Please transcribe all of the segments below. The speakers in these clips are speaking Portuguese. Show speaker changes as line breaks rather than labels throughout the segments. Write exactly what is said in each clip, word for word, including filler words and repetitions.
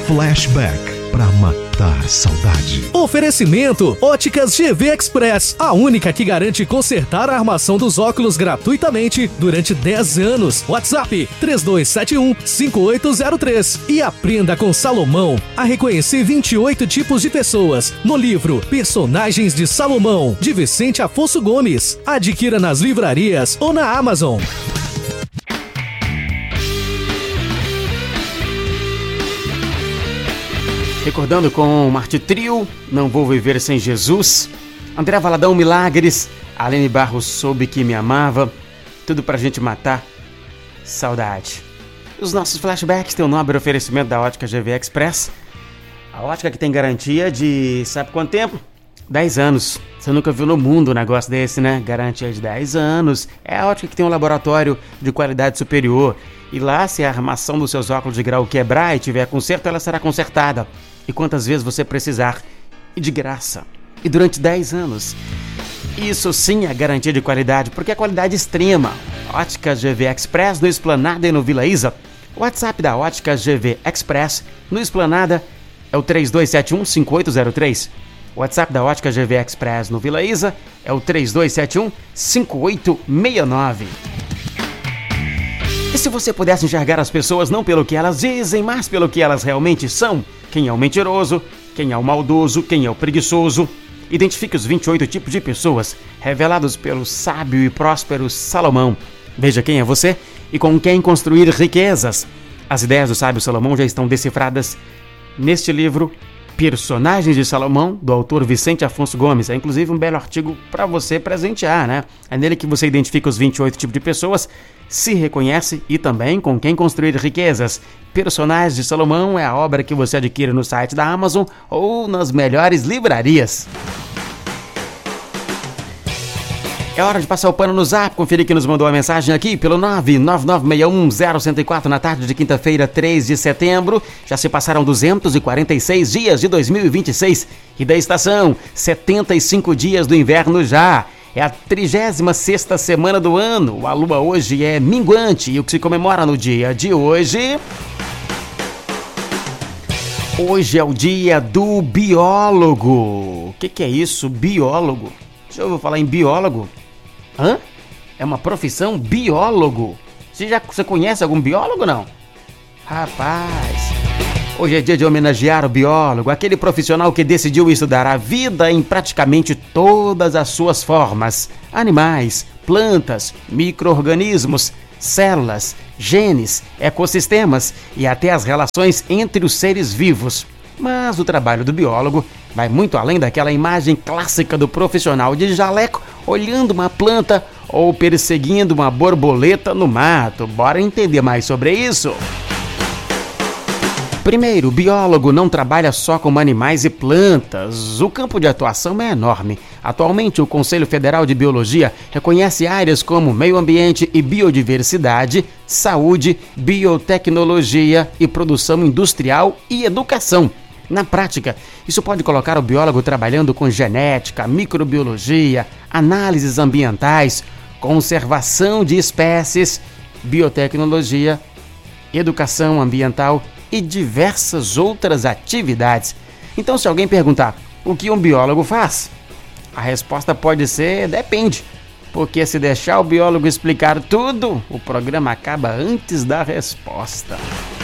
Flashback, pra matar a saudade.
Oferecimento Óticas G V Express, a única que garante consertar a armação dos óculos gratuitamente durante dez anos. WhatsApp três dois sete um, cinco oito zero três. E aprenda com Salomão a reconhecer vinte e oito tipos de pessoas no livro Personagens de Salomão, de Vicente Afonso Gomes. Adquira nas livrarias ou na Amazon.
Recordando com Marte Trio, Não Vou Viver Sem Jesus. André Valadão, Milagres. Aline Barros, Soube Que Me Amava. Tudo pra gente matar saudade. Os nossos flashbacks têm o nobre oferecimento da Ótica G V Express. A ótica que tem garantia de, sabe quanto tempo? dez anos. Você nunca viu no mundo um negócio desse, né? Garantia de dez anos. É a ótica que tem um laboratório de qualidade superior. E lá, se a armação dos seus óculos de grau quebrar e tiver conserto, ela será consertada. E quantas vezes você precisar. E de graça. E durante dez anos. Isso sim é garantia de qualidade, porque é qualidade extrema. Ótica G V Express no Esplanada e no Vila Isa. O WhatsApp da Ótica G V Express no Esplanada é o três dois sete um, cinco oito zero três. O WhatsApp da Ótica G V Express no Vila Isa é o três dois sete um, cinco oito seis nove. E se você pudesse enxergar as pessoas não pelo que elas dizem, mas pelo que elas realmente são? Quem é o mentiroso? Quem é o maldoso? Quem é o preguiçoso? Identifique os vinte e oito tipos de pessoas revelados pelo sábio e próspero Salomão. Veja quem é você e com quem construir riquezas. As ideias do sábio Salomão já estão decifradas neste livro Personagens de Salomão, do autor Vicente Afonso Gomes. É inclusive um belo artigo para você presentear, né? É nele que você identifica os vinte e oito tipos de pessoas, se reconhece e também com quem construir riquezas. Personagens de Salomão é a obra que você adquire no site da Amazon ou nas melhores livrarias. É hora de passar o pano no Zap, conferir quem nos mandou a mensagem aqui pelo nove nove nove seis um zero um zero quatro na tarde de quinta-feira, três de setembro. Já se passaram duzentos e quarenta e seis dias de dois mil e vinte e seis e da estação, setenta e cinco dias do inverno já. É a trigésima sexta semana do ano. A lua hoje é minguante e o que se comemora no dia de hoje... Hoje é o dia do biólogo. O que, que é isso, biólogo? Já ouviu falar em biólogo? Hã? É uma profissão, biólogo. Você já você conhece algum biólogo, não? Rapaz, hoje é dia de homenagear o biólogo, aquele profissional que decidiu estudar a vida em praticamente todas as suas formas. Animais, plantas, micro-organismos, células, genes, ecossistemas e até as relações entre os seres vivos. Mas o trabalho do biólogo vai muito além daquela imagem clássica do profissional de jaleco olhando uma planta ou perseguindo uma borboleta no mato. Bora entender mais sobre isso? Primeiro, o biólogo não trabalha só com animais e plantas. O campo de atuação é enorme. Atualmente, o Conselho Federal de Biologia reconhece áreas como meio ambiente e biodiversidade, saúde, biotecnologia e produção industrial e educação. Na prática, isso pode colocar o biólogo trabalhando com genética, microbiologia, análises ambientais, conservação de espécies, biotecnologia, educação ambiental e diversas outras atividades. Então, se alguém perguntar o que um biólogo faz, a resposta pode ser depende, porque se deixar o biólogo explicar tudo, o programa acaba antes da resposta.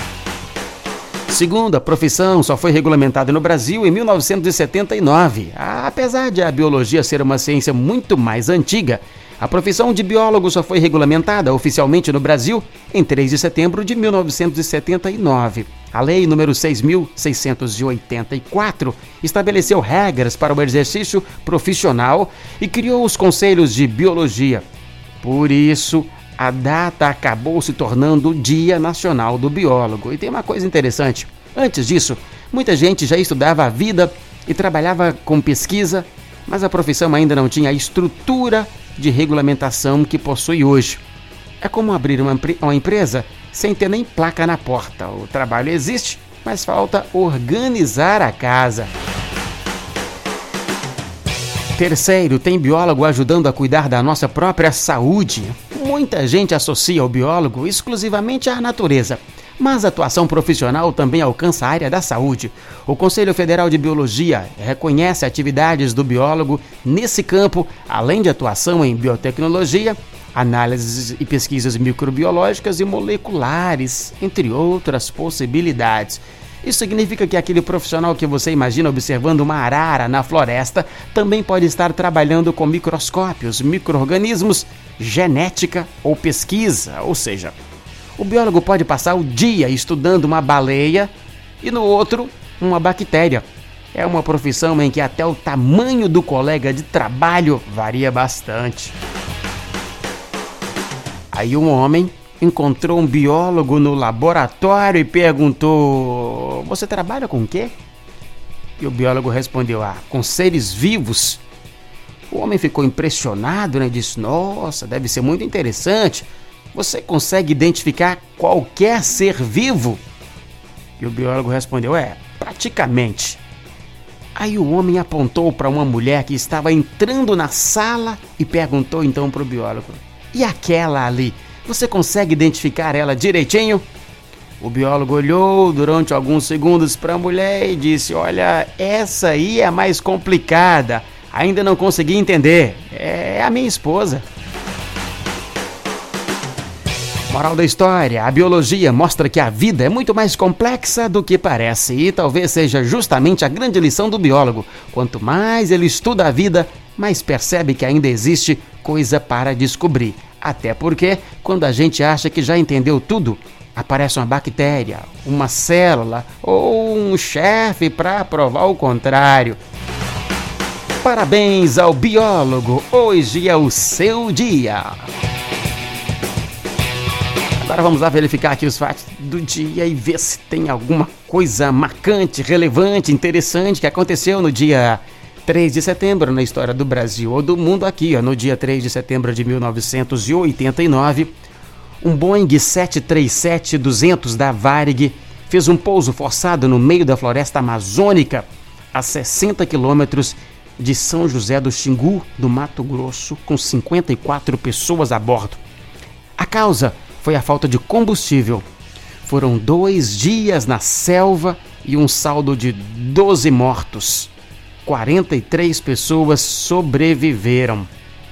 Segundo, a profissão só foi regulamentada no Brasil em mil novecentos e setenta e nove. Apesar de a biologia ser uma ciência muito mais antiga, a profissão de biólogo só foi regulamentada oficialmente no Brasil em três de setembro de mil novecentos e setenta e nove. A Lei número seis mil seiscentos e oitenta e quatro estabeleceu regras para o exercício profissional e criou os conselhos de biologia. Por isso, a data acabou se tornando o Dia Nacional do Biólogo. E tem uma coisa interessante. Antes disso, muita gente já estudava a vida e trabalhava com pesquisa, mas a profissão ainda não tinha a estrutura de regulamentação que possui hoje. É como abrir uma, uma empresa sem ter nem placa na porta. O trabalho existe, mas falta organizar a casa. Terceiro, tem biólogo ajudando a cuidar da nossa própria saúde. Muita gente associa o biólogo exclusivamente à natureza, Mas a atuação profissional também alcança a área da saúde. O Conselho Federal de Biologia reconhece atividades do biólogo nesse campo, além de atuação em biotecnologia, análises e pesquisas microbiológicas e moleculares, entre outras possibilidades. Isso significa que aquele profissional que você imagina observando uma arara na floresta também pode estar trabalhando com microscópios, micro-organismos, genética ou pesquisa, ou seja, o biólogo pode passar o dia estudando uma baleia e no outro uma bactéria. É uma profissão em que até o tamanho do colega de trabalho varia bastante. Aí um homem encontrou um biólogo no laboratório e perguntou: "Você trabalha com o quê?" E o biólogo respondeu: "Ah, com seres vivos." O homem ficou impressionado, né? Disse: "Nossa, deve ser muito interessante. Você consegue identificar qualquer ser vivo?" E o biólogo respondeu: "É, praticamente." Aí o homem apontou para uma mulher que estava entrando na sala e perguntou então para o biólogo: "E aquela ali, você consegue identificar ela direitinho?" O biólogo olhou durante alguns segundos para a mulher e disse: "Olha, essa aí é a mais complicada. Ainda não consegui entender. É a minha esposa." Moral da história: a biologia mostra que a vida é muito mais complexa do que parece e talvez seja justamente a grande lição do biólogo. Quanto mais ele estuda a vida, mais percebe que ainda existe coisa para descobrir. Até porque, quando a gente acha que já entendeu tudo, aparece uma bactéria, uma célula ou um chefe para provar o contrário. Parabéns ao biólogo, hoje é o seu dia. Agora vamos lá verificar aqui os fatos do dia e ver se tem alguma coisa marcante, relevante, interessante que aconteceu no dia três de setembro na história do Brasil ou do mundo aqui. Ó, no dia três de setembro de mil novecentos e oitenta e nove, um Boeing sete três sete duzentos da Varig fez um pouso forçado no meio da floresta amazônica a sessenta quilômetros de São José do Xingu, do Mato Grosso, com cinquenta e quatro pessoas a bordo. A causa foi a falta de combustível. Foram dois dias na selva e um saldo de doze mortos. quarenta e três pessoas sobreviveram.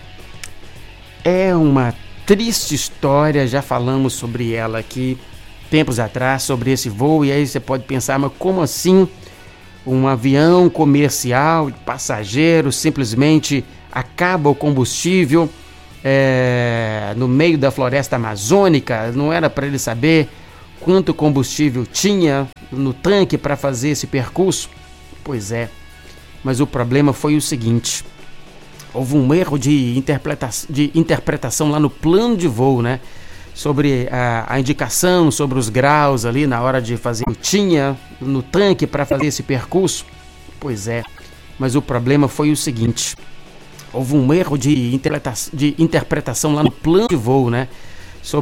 É uma triste história, já falamos sobre ela aqui tempos atrás, sobre esse voo, e aí você pode pensar, mas como assim um avião comercial de passageiros simplesmente acaba o combustível é, no meio da floresta amazônica? Não era para ele saber quanto combustível tinha no tanque para fazer esse percurso? Pois é. Mas o problema foi o seguinte: houve um erro de, interpreta- de interpretação lá no plano de voo, né? Sobre a, a indicação, sobre os graus ali na hora de fazer. Tinha no tanque para fazer esse percurso? Pois é. Mas o problema foi o seguinte: houve um erro de, interpreta- de interpretação lá no plano de voo, né?